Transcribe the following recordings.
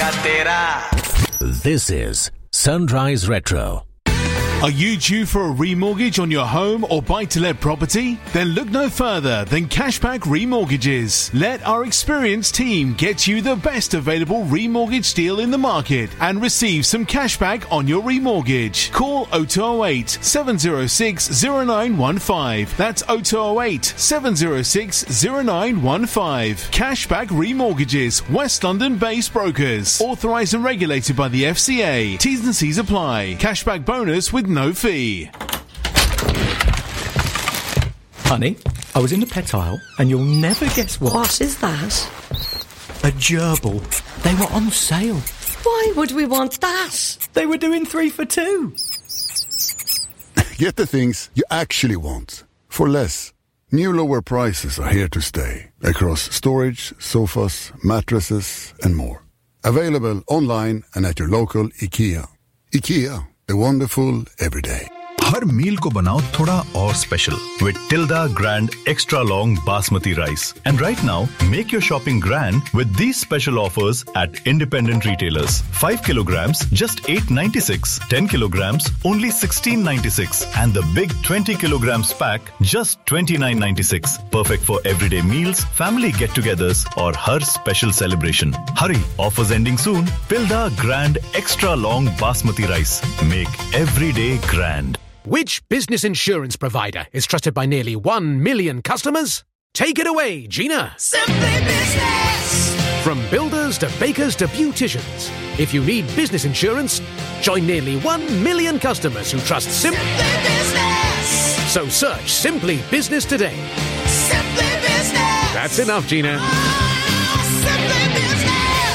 जाएगा तेरा. This is Sunrise Retro. Are you due for a remortgage on your home or buy-to-let property? Then look no further than Cashback Remortgages. Let our experienced team get you the best available remortgage deal in the market and receive some cashback on your remortgage. Call 0208 706 0915. That's 0208 706 0915. Cashback Remortgages, West London-based brokers. Authorised and regulated by the FCA. T's and C's apply. Cashback bonus with no fee. Honey, I was in the pet aisle and you'll never guess what. What is that? A gerbil. They were on sale. Why would we want that? They were doing 3 for 2. Get the things you actually want for less. New lower prices are here to stay across storage, sofas, mattresses and more. Available online and at your local IKEA. IKEA. The wonderful everyday. हर मील को बनाओ थोड़ा और special with Tilda Grand Extra Long Basmati Rice. And right now, make your shopping grand with these special offers at independent retailers. 5 kilograms, just $8.96. 10 kilograms, only $16.96. And the big 20 kilograms pack, just $29.96. Perfect for everyday meals, family get-togethers, or her special celebration. Hurry, offers ending soon. Tilda Grand Extra Long Basmati Rice. Make every day grand. Which business insurance provider is trusted by nearly 1 million customers? Take it away, Gina. Simply Business. From builders to bakers to beauticians, if you need business insurance, join nearly 1 million customers who trust Simply Business. So search Simply Business today. Simply Business. That's enough, Gina. Simply Business.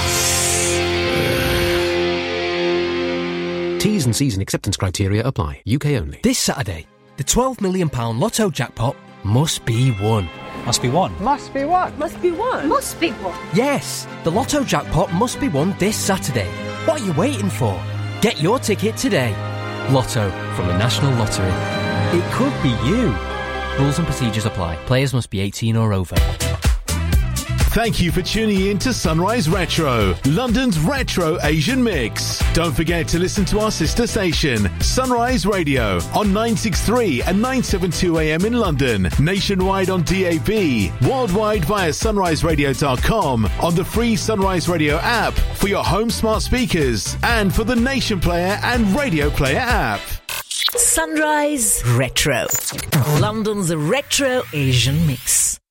T's and C's and acceptance criteria apply. UK only. This Saturday, the £12 million Lotto jackpot must be won. Must be won. Must be what? Must be one. Must be one. Yes, the Lotto jackpot must be won this Saturday. What are you waiting for? Get your ticket today. Lotto from the National Lottery. It could be you. Rules and procedures apply. Players must be 18 or over. Thank you for tuning in to Sunrise Retro, London's retro Asian mix. Don't forget to listen to our sister station, Sunrise Radio, on 963 and 972 AM in London, nationwide on DAB, worldwide via sunriseradio.com, on the free Sunrise Radio app for your home smart speakers, and for the Nation Player and Radio Player app. Sunrise Retro, London's retro Asian mix.